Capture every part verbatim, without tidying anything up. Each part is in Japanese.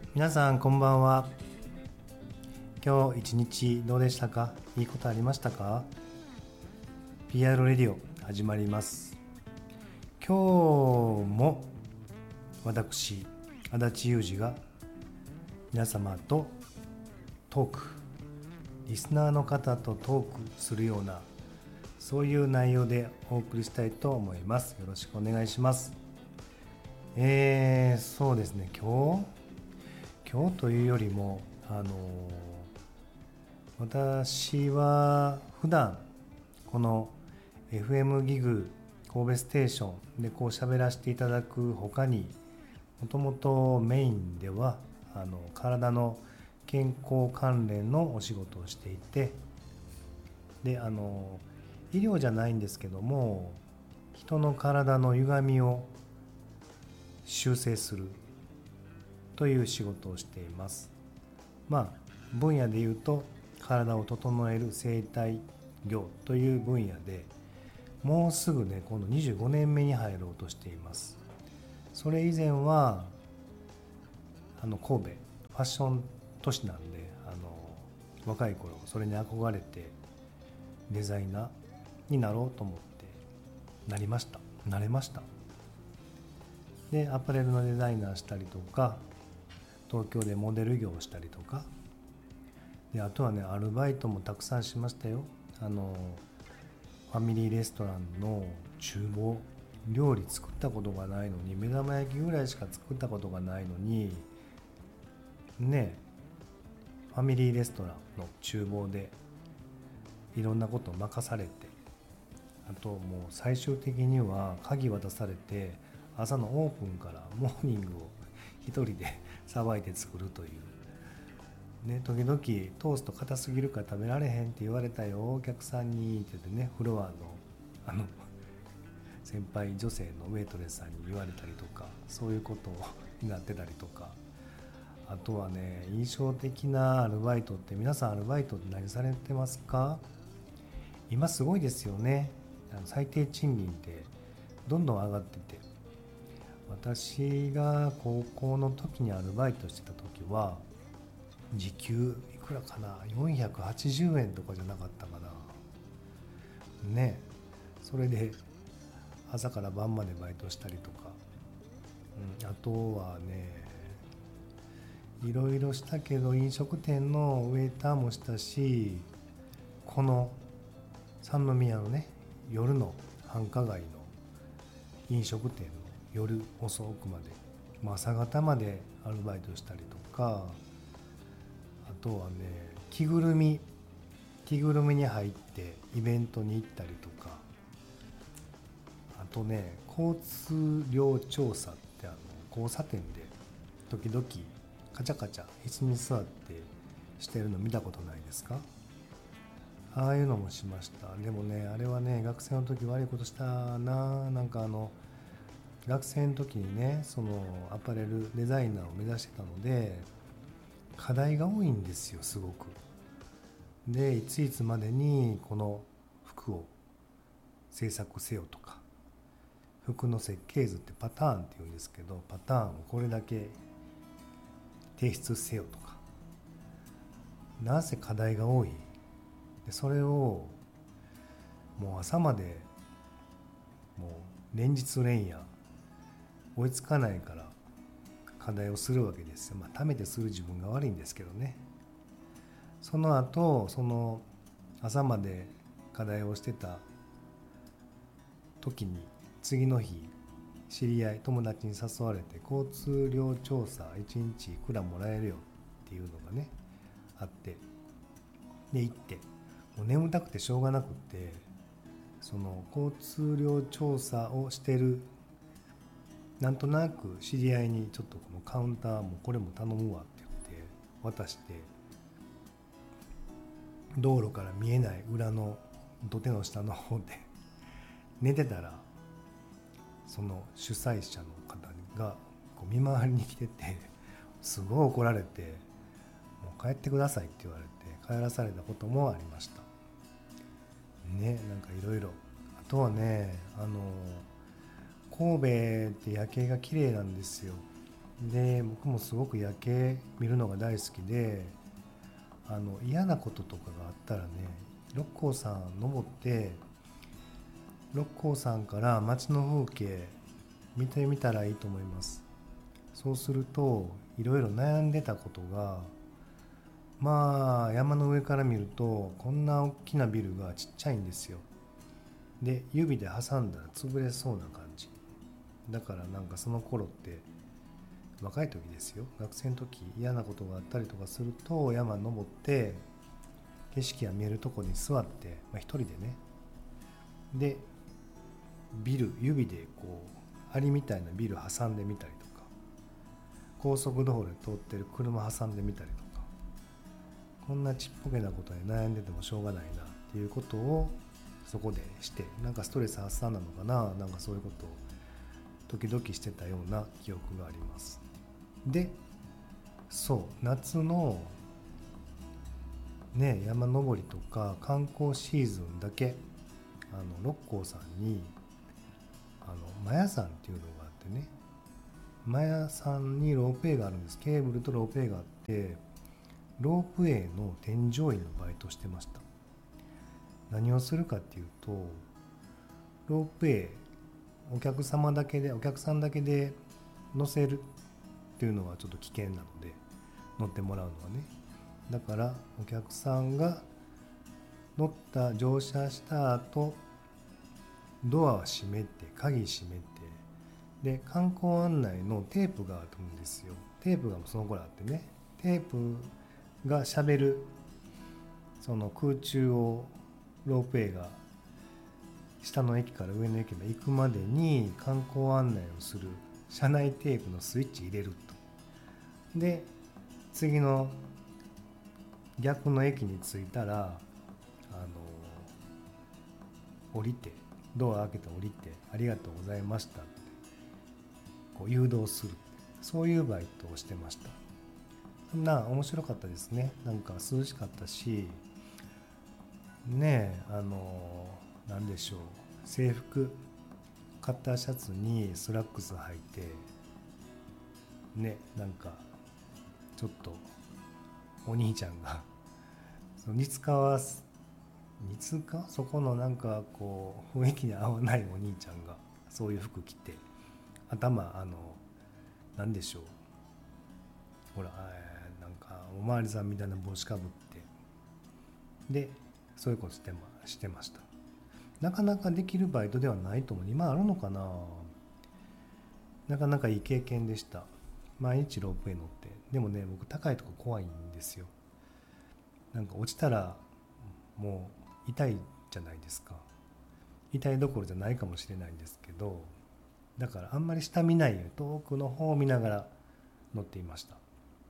皆さんこんばんは。今日一日どうでしたか？いいことありましたか？ ピーアール レディオ始まります。今日も私足立裕二が皆様とトーク、リスナーの方とトークするような、そういう内容でお送りしたいと思います。よろしくお願いします。えー、そうですね、今日今日というよりもあの私は普段この エフエム ギグ神戸ステーションでこう喋らせていただく他に、もともとメインではあの体の健康関連のお仕事をしていて、であの医療じゃないんですけども、人の体の歪みを修正するという仕事をしています。まあ分野でいうと体を整える整体業という分野で、もうすぐね今度にじゅうごねんめに入ろうとしています。それ以前はあの神戸ファッション都市なんで、あの若い頃それに憧れてデザイナーになろうと思ってなりましたなれましたで、アパレルのデザイナーしたりとか、東京でモデル業をしたりとかで、あとはねアルバイトもたくさんしましたよ。あのファミリーレストランの厨房、料理作ったことがないのに、目玉焼きぐらいしか作ったことがないのにね、ファミリーレストランの厨房でいろんなことを任されて、あともう最終的には鍵渡されて、朝のオープンからモーニングを一人でさばいて作るというね、時々トースト硬すぎるから食べられへんって言われたよお客さんにって言ってね、フロアのあの先輩女性のウェイトレスさんに言われたりとか、そういうことになってたりとか、あとはね印象的なアルバイトって、皆さんアルバイトって何されてますか？今すごいですよね。最低賃金ってどんどん上がってて、私が高校の時にアルバイトしてた時は時給いくらかな、よんひゃくはちじゅうえんとかじゃなかったかなね。それで朝から晩までバイトしたりとか、うん、あとはねいろいろしたけど、飲食店のウェイターもしたし、この三宮のね夜の繁華街の飲食店の夜遅くまで、まあ、朝方までアルバイトしたりとか、あとはね着ぐるみ着ぐるみに入ってイベントに行ったりとか、あとね交通量調査って、あの交差点で時々カチャカチャ椅子に座ってしてるの見たことないですか？ああいうのもしました。でもねあれはね学生の時悪いことしたな。なんかあの学生の時にね、そのアパレルデザイナーを目指してたので、課題が多いんですよ、すごく。でいついつまでにこの服を制作せよとか、服の設計図ってパターンっていうんですけど、パターンをこれだけ提出せよとか、なぜ課題が多い。でそれをもう朝までもう連日連夜追いつかないから課題をするわけですよ。まあ貯めてする自分が悪いんですけどね。その後その朝まで課題をしてた時に、次の日知り合い友達に誘われて、交通量調査いちにちいくらもらえるよっていうのがねあって、で行って、もう眠たくてしょうがなくって、その交通量調査をしてるなんとなく知り合いに、ちょっとこのカウンターもこれも頼むわって言って渡して、道路から見えない裏の土手の下の方で寝てたら、その主催者の方がこう見回りに来てて、すごい怒られて、もう帰ってくださいって言われて帰らされたこともありましたね。なんかいろいろ、あとはね、あの神戸って夜景が綺麗なんですよ。 で僕もすごく夜景見るのが大好きで、あの嫌なこととかがあったらね、六甲山登って六甲山から街の風景見てみたらいいと思います。そうするといろいろ悩んでたことが、まあ山の上から見るとこんな大きなビルがちっちゃいんですよ。で指で挟んだら潰れそうな感じだから、なんかその頃って若い時ですよ、学生の時嫌なことがあったりとかすると山登って景色が見えるとこに座って、まあ、一人でね、でビル指でこうアリみたいなビル挟んでみたりとか、高速道路で通ってる車挟んでみたりとか、こんなちっぽけなことに悩んでてもしょうがないなっていうことをそこでして、なんかストレス発散なのかな、なんかそういうことを時々してたような記憶があります。で、そう夏のね山登りとか観光シーズンだけあの六甲山にあのマヤ山っていうのがあってね、マヤ山にロープウェイがあるんです。ケーブルとロープウェイがあって、ロープウェイの添乗員のバイトしてました。何をするかっていうと、ロープウェイお客様だけでお客さんだけで乗せるっていうのはちょっと危険なので、乗ってもらうのはね、だからお客さんが乗った乗車した後ドアを閉めて鍵閉めて、で観光案内のテープがあるんですよ。テープがその頃あってね、テープがしゃべる、その空中をロープウェイが下の駅から上の駅まで行くまでに観光案内をする車内テープのスイッチ入れると。で次の逆の駅に着いたら、あの降りてドア開けて降りてありがとうございましたってこう誘導する、そういうバイトをしてました。そんな面白かったですね。なんか涼しかったしねえ、あのなんでしょう、制服カッターシャツにスラックス履いてね、なんかちょっとお兄ちゃんがその似つかわす似つかそこのなんかこう雰囲気に合わないお兄ちゃんがそういう服着て、頭あのなんでしょう、ほら、えーなんかおまわりさんみたいな帽子かぶってでそういうことしてましてました。なかなかできるバイトではないと思う。今あるのかな。なかなかいい経験でした。毎日ロープウェイ乗って。でもね、僕高いとこ怖いんですよ。なんか落ちたらもう痛いじゃないですか。痛いどころじゃないかもしれないんですけど、だからあんまり下見ないように遠くの方を見ながら乗っていました。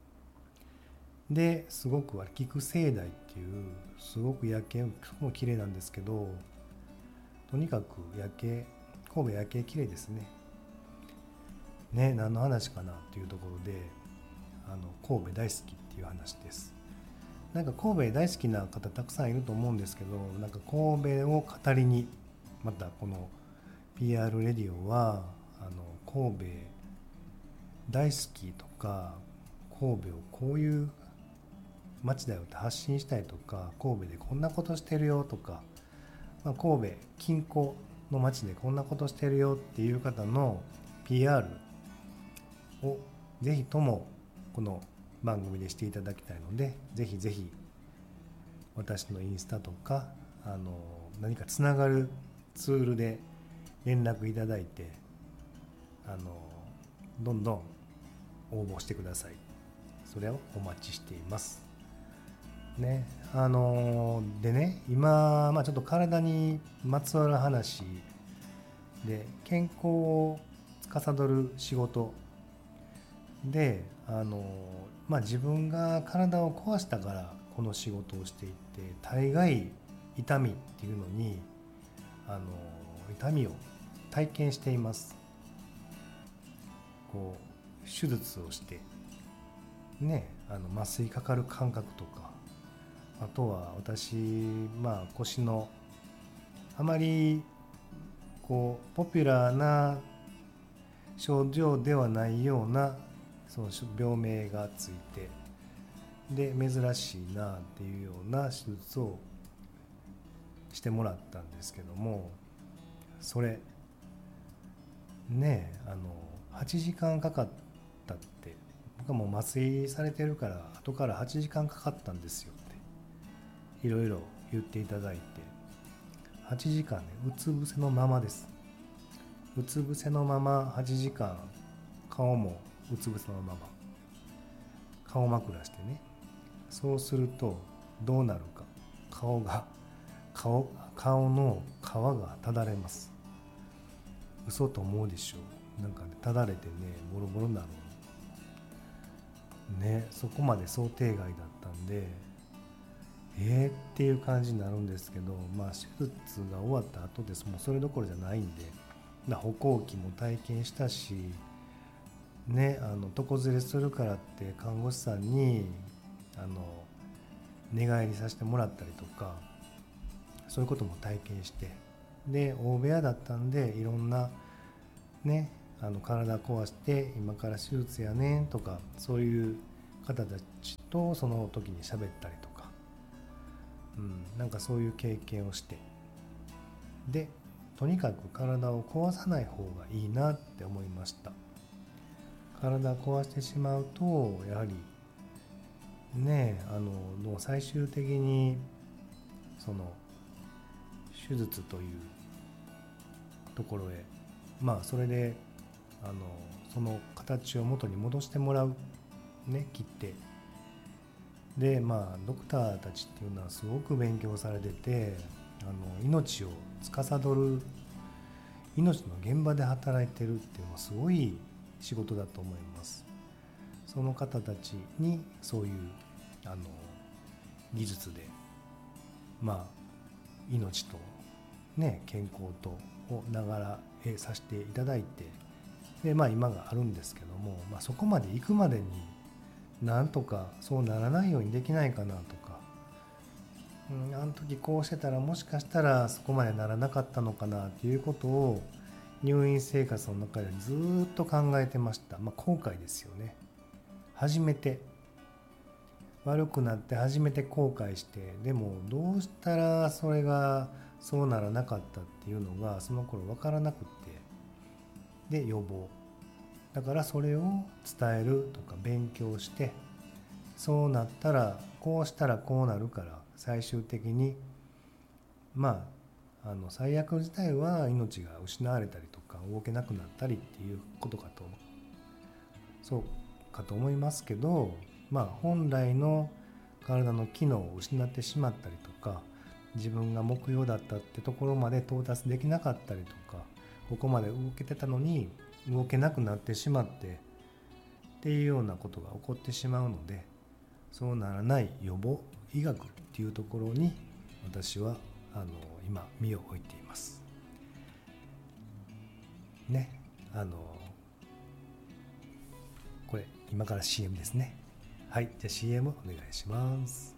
ですごく菊盛大っていうすごく夜景も綺麗なんですけど、とにかく夜景、神戸夜景綺麗ですね。ね、何の話かなっていうところで、あの神戸大好きっていう話です。なんか神戸大好きな方たくさんいると思うんですけど、なんか神戸を語りに、またこの ピーアール レディオはあの神戸大好きとか、神戸をこういう街だよって発信したいとか、神戸でこんなことしてるよとか、まあ、神戸近郊の街でこんなことしてるよっていう方の ピーアール をぜひともこの番組でしていただきたいので、ぜひぜひ私のインスタとかあの何かつながるツールで連絡いただいて、あのどんどん応募してください。それをお待ちしていますね。あのでね、今、まあ、ちょっと体にまつわる話で、健康を司る仕事で、あのまあ、自分が体を壊したからこの仕事をしていて、大概痛みっていうのにあの痛みを体験しています。こう手術をしてね、あの麻酔かかる感覚とか、あとは私、まあ、腰のあまりこうポピュラーな症状ではないようなその病名がついて、で珍しいなっていうような手術をしてもらったんですけども、それねえあのはちじかんかかったって、僕はもう麻酔されてるから後からはちじかんかかったんですよっていろいろ言っていただいて、はちじかんねうつ伏せのままです。うつ伏せのままはちじかん、顔もうつ伏せのまま、顔枕してね。そうするとどうなるか、顔が顔顔の皮がただれます。嘘と思うでしょう。なんかね、ただれてねボロボロになるね。そこまで想定外だったんでえーっていう感じになるんですけど、まあ手術が終わった後です。もうそれどころじゃないんで、歩行器も体験したしね、あの床ずれするからって看護師さんにあの寝返りさせてもらったりとか、そういうことも体験して、で大部屋だったんでいろんなね、あの体壊して今から手術やねんとか、そういう方たちとその時に喋ったりとか、うん、なんかそういう経験をして、でとにかく体を壊さない方がいいなって思いました。体を壊してしまうとやはりね、あのもう最終的にその手術というところへ、まあそれであのその形を元に戻してもらうね、切って、でまあドクターたちっていうのはすごく勉強されてて、あの命を司る、命の現場で働いてるっていうのはすごい仕事だと思います。その方たちにそういうあの技術でまあ命とね健康とをながらえさせていただいて、でまあ今があるんですけども、まあ、そこまで行くまでになんとかそうならないようにできないかなとか、うん、あの時こうしてたらもしかしたらそこまでならなかったのかなっていうことを入院生活の中でずっと考えてました。まあ後悔ですよね。初めて悪くなって初めて後悔して、でもどうしたらそれがそうならなかったっていうのがその頃分からなくって、で予防だからそれを伝えるとか勉強して、そうなったらこうしたらこうなるから、最終的にまああの最悪自体は命が失われたりとか動けなくなったりっていうことかとそうかと思いますけど、まあ本来の体の機能を失ってしまったりとか、自分が目標だったってところまで到達できなかったりとか、ここまで動けてたのに動けなくなってしまってっていうようなことが起こってしまうので、そうならない予防医学っていうところに私はあの今身を置いていますね。あのこれ今から シーエム ですね。はい、じゃあ シーエム お願いします。